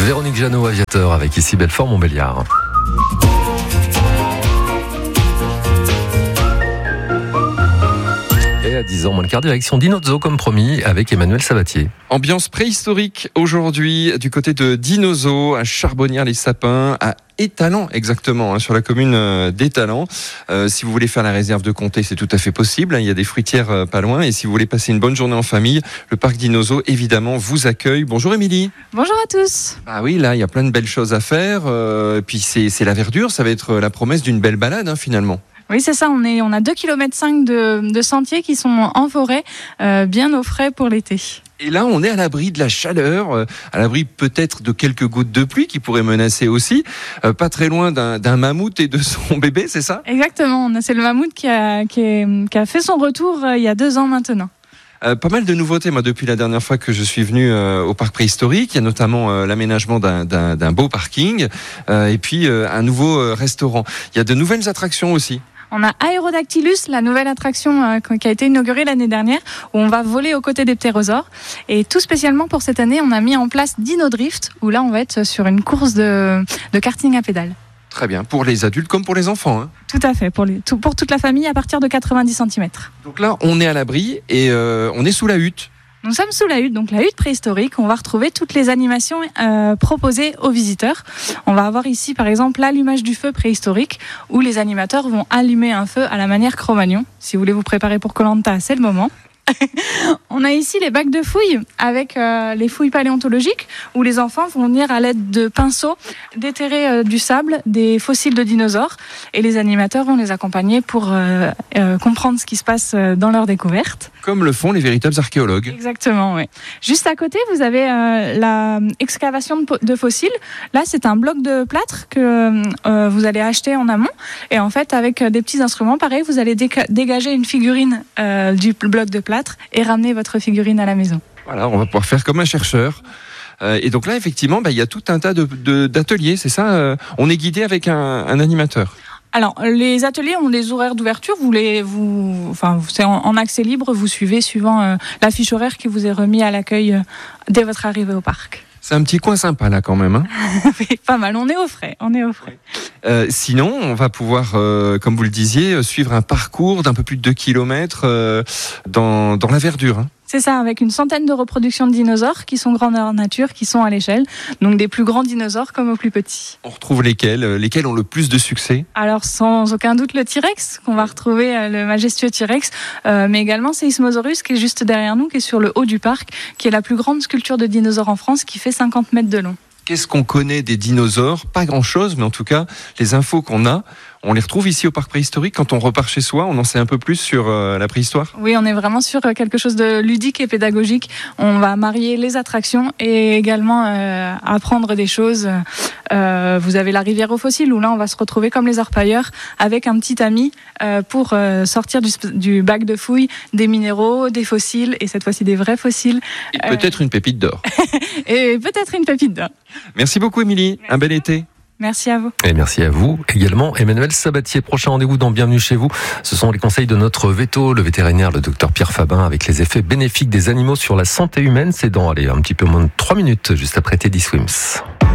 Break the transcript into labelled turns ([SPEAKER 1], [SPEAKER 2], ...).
[SPEAKER 1] Véronique Jeannot, aviateur, avec ici Belfort-Montbéliard. Et à 10h moins le quart, direction Dinozo, comme promis, avec Emmanuel Sabatier.
[SPEAKER 2] Ambiance préhistorique aujourd'hui du côté de Dinozo, à Charbonnières-les-Sapins, à Étalans exactement, sur la commune d'Étalans. Si vous voulez faire la réserve de Comté, c'est tout à fait possible. Il y a des fruitières pas loin. Et si vous voulez passer une bonne journée en famille, le parc Dinozo, évidemment, vous accueille. Bonjour Émilie.
[SPEAKER 3] Bonjour à tous.
[SPEAKER 2] Ah oui, là, il y a plein de belles choses à faire. Et puis c'est la verdure, ça va être la promesse d'une belle balade finalement.
[SPEAKER 3] Oui, c'est ça. On a 2,5 km de sentiers qui sont en forêt, bien au frais pour l'été.
[SPEAKER 2] Et là, on est à l'abri de la chaleur, à l'abri peut-être de quelques gouttes de pluie qui pourraient menacer aussi. Pas très loin d'un mammouth et de son bébé, c'est ça ?
[SPEAKER 3] Exactement. C'est le mammouth qui a fait son retour il y a 2 ans maintenant.
[SPEAKER 2] Pas mal de nouveautés, moi, depuis la dernière fois que je suis venu au parc préhistorique. Il y a notamment l'aménagement d'un beau parking et puis un nouveau restaurant. Il y a de nouvelles attractions aussi.
[SPEAKER 3] On a Aerodactylus, la nouvelle attraction qui a été inaugurée l'année dernière, où on va voler aux côtés des ptérosaures. Et tout spécialement pour cette année, on a mis en place Dino Drift, où là, on va être sur une course de karting à pédales.
[SPEAKER 2] Très bien, pour les adultes comme pour les enfants.
[SPEAKER 3] Tout à fait, pour toute la famille à partir de 90 cm.
[SPEAKER 2] Donc là, on est à l'abri et on est sous la hutte.
[SPEAKER 3] Nous sommes sous la hutte, donc la hutte préhistorique. On va retrouver toutes les animations proposées aux visiteurs. On va avoir ici, par exemple, l'allumage du feu préhistorique, où les animateurs vont allumer un feu à la manière Cro-Magnon. Si vous voulez vous préparer pour Koh-Lanta, c'est le moment. On a ici les bacs de fouilles avec les fouilles paléontologiques où les enfants vont venir à l'aide de pinceaux déterrer du sable, des fossiles de dinosaures, et les animateurs vont les accompagner pour comprendre ce qui se passe dans leur découverte.
[SPEAKER 2] Comme le font les véritables archéologues.
[SPEAKER 3] Exactement, oui. Juste à côté, vous avez la excavation de fossiles. Là, c'est un bloc de plâtre que vous allez acheter en amont. Et en fait, avec des petits instruments, pareil, vous allez dégager une figurine du bloc de plâtre et ramener votre figurine à la maison.
[SPEAKER 2] Voilà, on va pouvoir faire comme un chercheur. Et donc là, effectivement, il y a tout un tas d'ateliers, c'est ça. On est guidé avec un animateur.
[SPEAKER 3] Alors, les ateliers ont des horaires d'ouverture. C'est en accès libre. Vous suivez suivant la fiche horaire qui vous est remise à l'accueil dès votre arrivée au parc.
[SPEAKER 2] C'est un petit coin sympa là quand même.
[SPEAKER 3] Oui, pas mal. On est au frais.
[SPEAKER 2] Sinon, on va pouvoir, comme vous le disiez, suivre un parcours d'un peu plus de 2 km dans la verdure.
[SPEAKER 3] C'est ça, avec une centaine de reproductions de dinosaures qui sont grandeur nature, qui sont à l'échelle. Donc des plus grands dinosaures comme aux plus petits.
[SPEAKER 2] On retrouve lesquels ont le plus de succès ?
[SPEAKER 3] Alors sans aucun doute le T-Rex, qu'on va retrouver, le majestueux T-Rex, mais également Seismosaurus qui est juste derrière nous, qui est sur le haut du parc, qui est la plus grande sculpture de dinosaures en France, qui fait 50 mètres de long.
[SPEAKER 2] Qu'est-ce qu'on connaît des dinosaures ? Pas grand-chose, mais en tout cas, les infos qu'on a, on les retrouve ici au parc préhistorique. Quand on repart chez soi, on en sait un peu plus sur la préhistoire.
[SPEAKER 3] Oui, on est vraiment sur quelque chose de ludique et pédagogique. On va marier les attractions et également apprendre des choses. Vous avez la rivière aux fossiles, où là, on va se retrouver comme les orpailleurs, avec un petit ami pour sortir du bac de fouilles des minéraux, des fossiles, et cette fois-ci des vrais fossiles.
[SPEAKER 2] Et peut-être une pépite d'or.
[SPEAKER 3] Et peut-être une pépite d'or.
[SPEAKER 2] Merci beaucoup, Émilie. Un bel été.
[SPEAKER 3] Merci à vous.
[SPEAKER 1] Et merci à vous également, Emmanuel Sabatier. Prochain rendez-vous dans Bienvenue chez vous. Ce sont les conseils de notre véto, le vétérinaire, le docteur Pierre Fabin, avec les effets bénéfiques des animaux sur la santé humaine. C'est dans un petit peu moins de 3 minutes, juste après Teddy Swims.